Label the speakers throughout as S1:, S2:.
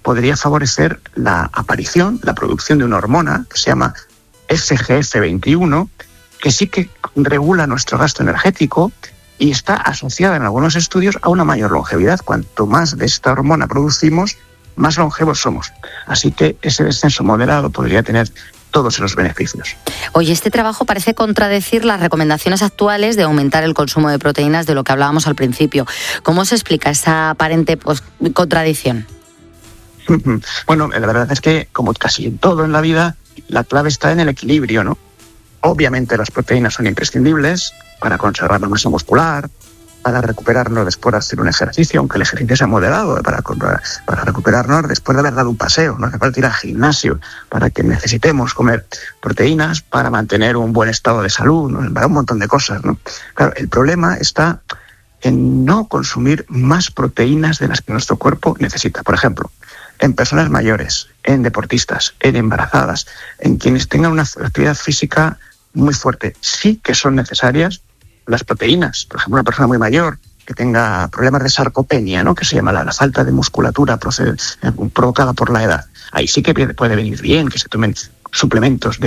S1: podría favorecer la aparición, la producción de una hormona que se llama SGF21, que sí que regula nuestro gasto energético y está asociada en algunos estudios a una mayor longevidad. Cuanto más de esta hormona producimos, más longevos somos. Así que ese descenso moderado podría tener todos esos beneficios.
S2: Oye, este trabajo parece contradecir las recomendaciones actuales de aumentar el consumo de proteínas, de lo que hablábamos al principio. ¿Cómo se explica esa aparente contradicción?
S1: Bueno, la verdad es que, como casi en todo en la vida, la clave está en el equilibrio, ¿no? Obviamente las proteínas son imprescindibles para conservar la masa muscular, para recuperarnos después de hacer un ejercicio, aunque el ejercicio sea moderado, para recuperarnos después de haber dado un paseo. No hace falta ir al gimnasio para que necesitemos comer proteínas para mantener un buen estado de salud, ¿no? Para un montón de cosas, ¿no? Claro, el problema está en no consumir más proteínas de las que nuestro cuerpo necesita. Por ejemplo, en personas mayores, en deportistas, en embarazadas, en quienes tengan una actividad física muy fuerte, sí que son necesarias las proteínas. Por ejemplo, una persona muy mayor que tenga problemas de sarcopenia, ¿no?, que se llama la falta de musculatura provocada por la edad. Ahí sí que puede venir bien que se tomen suplementos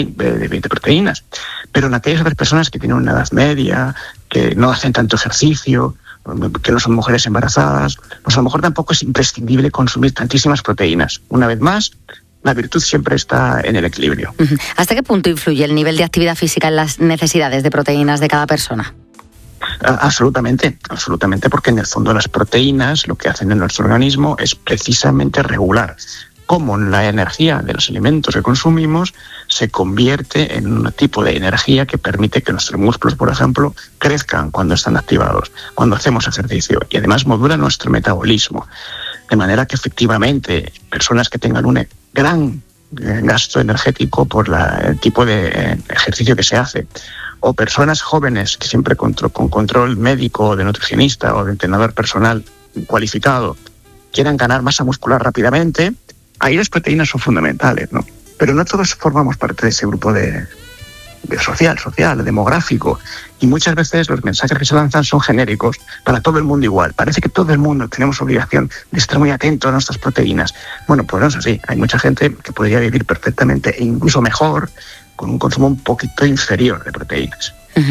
S1: de proteínas. Pero en aquellas otras personas que tienen una edad media, que no hacen tanto ejercicio, que no son mujeres embarazadas, pues a lo mejor tampoco es imprescindible consumir tantísimas proteínas. Una vez más, la virtud siempre está en el equilibrio.
S2: ¿Hasta qué punto influye el nivel de actividad física en las necesidades de proteínas de cada persona?
S1: Absolutamente, porque en el fondo las proteínas lo que hacen en nuestro organismo es precisamente regular cómo la energía de los alimentos que consumimos se convierte en un tipo de energía que permite que nuestros músculos, por ejemplo, crezcan cuando están activados, cuando hacemos ejercicio, y además modula nuestro metabolismo. De manera que efectivamente personas que tengan un gran gasto energético por el tipo de ejercicio que se hace, o personas jóvenes que siempre con control médico, de nutricionista o de entrenador personal cualificado quieran ganar masa muscular rápidamente, ahí las proteínas son fundamentales, ¿no? Pero no todos formamos parte de ese grupo de social, demográfico, y muchas veces los mensajes que se lanzan son genéricos para todo el mundo igual. Parece que todo el mundo tenemos obligación de estar muy atento a nuestras proteínas. Bueno, pues no es así. Hay mucha gente que podría vivir perfectamente e incluso mejor con un consumo un poquito inferior de proteínas.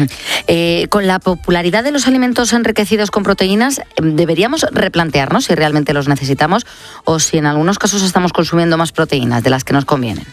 S2: Con la popularidad de los alimentos enriquecidos con proteínas, ¿deberíamos replantearnos si realmente los necesitamos o si en algunos casos estamos consumiendo más proteínas de las que nos convienen?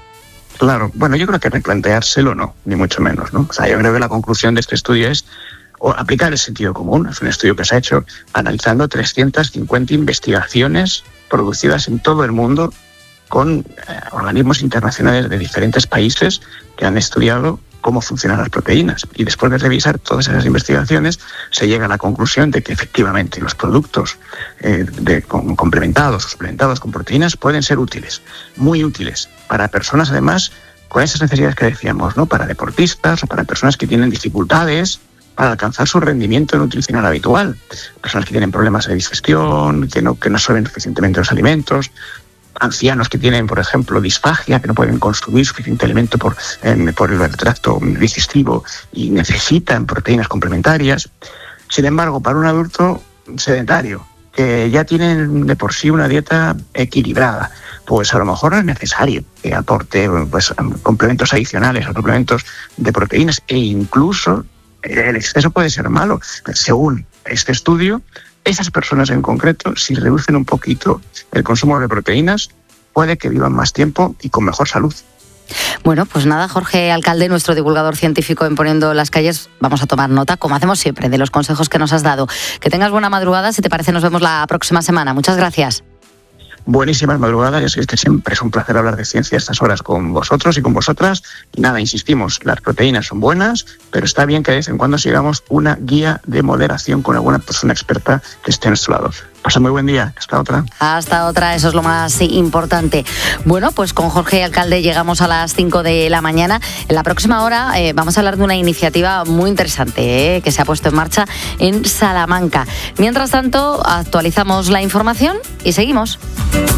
S1: Claro, bueno, yo creo que replanteárselo no, ni mucho menos, ¿no? O sea, yo creo que la conclusión de este estudio es aplicar el sentido común. Es un estudio que se ha hecho analizando 350 investigaciones producidas en todo el mundo con organismos internacionales de diferentes países que han estudiado cómo funcionan las proteínas. Y después de revisar todas esas investigaciones, se llega a la conclusión de que efectivamente los productos complementados o suplementados con proteínas pueden ser útiles, muy útiles, para personas además con esas necesidades que decíamos, ¿no? Para deportistas o para personas que tienen dificultades para alcanzar su rendimiento nutricional habitual, personas que tienen problemas de digestión, que no absorben suficientemente los alimentos, ancianos que tienen, por ejemplo, disfagia, que no pueden consumir suficiente alimento por el tracto digestivo y necesitan proteínas complementarias. Sin embargo, para un adulto sedentario, que ya tienen de por sí una dieta equilibrada, pues a lo mejor no es necesario que aporte complementos adicionales o suplementos de proteínas, e incluso el exceso puede ser malo. Según este estudio, esas personas en concreto, si reducen un poquito el consumo de proteínas, puede que vivan más tiempo y con mejor salud.
S2: Bueno, pues nada, Jorge Alcalde, nuestro divulgador científico en Poniendo las Calles, vamos a tomar nota, como hacemos siempre, de los consejos que nos has dado. Que tengas buena madrugada, si te parece nos vemos la próxima semana. Muchas gracias.
S1: Buenísimas madrugadas, ya sabéis que siempre es un placer hablar de ciencia a estas horas con vosotros y con vosotras. Y nada, insistimos, las proteínas son buenas, pero está bien que de vez en cuando sigamos una guía de moderación con alguna persona experta que esté a nuestro lado. Pasa muy buen día, hasta otra.
S2: Hasta otra, eso es lo más importante. Bueno, pues con Jorge Alcalde llegamos a las 5 de la mañana. En la próxima hora vamos a hablar de una iniciativa muy interesante que se ha puesto en marcha en Salamanca. Mientras tanto, actualizamos la información y seguimos.